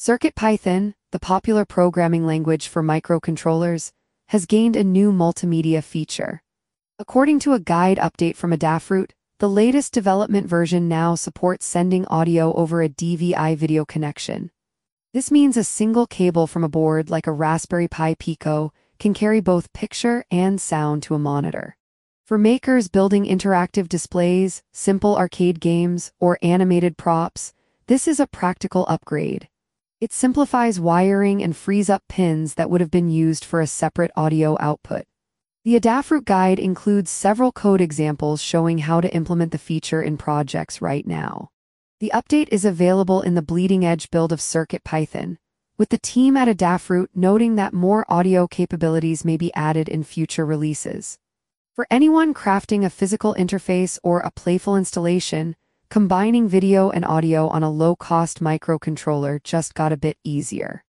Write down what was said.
CircuitPython, the popular programming language for microcontrollers, has gained a new multimedia feature. According to a guide update from Adafruit, the latest development version now supports sending audio over a DVI video connection. This means a single cable from a board like a Raspberry Pi Pico can carry both picture and sound to a monitor. For makers building interactive displays, simple arcade games, or animated props, this is a practical upgrade. It simplifies wiring and frees up pins that would have been used for a separate audio output. The Adafruit guide includes several code examples showing how to implement the feature in projects right now. The update is available in the bleeding-edge build of CircuitPython, with the team at Adafruit noting that more audio capabilities may be added in future releases. For anyone crafting a physical interface or a playful installation, combining video and audio on a low-cost microcontroller just got a bit easier.